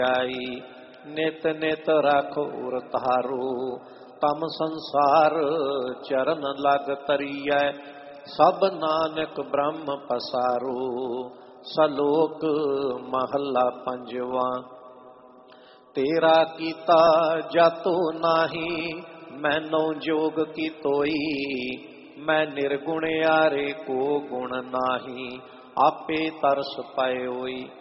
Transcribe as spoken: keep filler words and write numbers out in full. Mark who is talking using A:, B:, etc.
A: आई। नित नित राखो उर तारो, तम संसार चरण लग तरियै। सब नानक ब्रह्म पसारो, सलोक महला पंजवा। तेरा कीता जातो नाही, मैनो जोग की तोई। मैं निर्गुण यारे को गुण नाही, आपे तरस पाए होई।